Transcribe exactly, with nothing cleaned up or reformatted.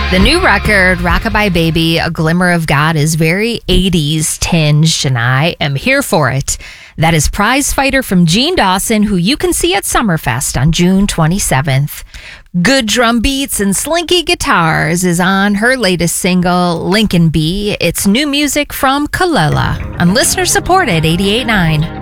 The new record, Rockabye Baby, A Glimmer of God, is very eighties tinged, and I am here for it. That is Prize Fighter from Jean Dawson, who you can see at Summerfest on June twenty-seventh. Good drum beats and slinky guitars is on her latest single, Lincoln Bee. It's new music from Kalela on listener-supported eighty-eight point nine.